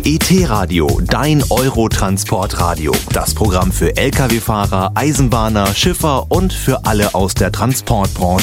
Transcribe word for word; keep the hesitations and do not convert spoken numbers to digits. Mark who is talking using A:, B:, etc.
A: E T-Radio, dein Eurotransportradio. Das Programm für Lkw-Fahrer, Eisenbahner, Schiffer und für alle aus der Transportbranche.